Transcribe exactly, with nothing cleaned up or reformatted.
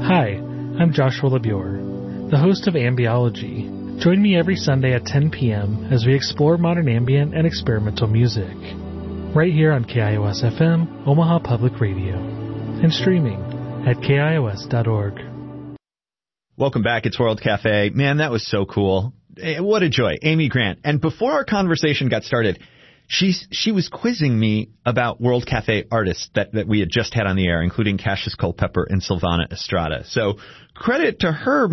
Hi, I'm Joshua LeBure, the host of Ambiology. Join me every Sunday at ten p.m. as we explore modern ambient and experimental music, right here on K I O S F M, Omaha Public Radio, and streaming at K I O S dot org. Welcome back. It's World Cafe. Man, that was so cool. What a joy. Amy Grant. And before our conversation got started, she, she was quizzing me about World Cafe artists that, that we had just had on the air, including Cassius Culpepper and Sylvana Estrada. So credit to her